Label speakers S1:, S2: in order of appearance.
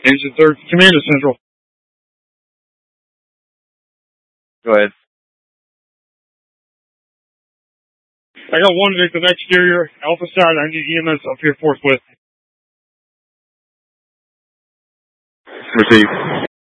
S1: Engine 3rd, Commander Central.
S2: Go ahead.
S1: I got one victim exterior, Alpha side. I need EMS up here forthwith.
S2: Receive.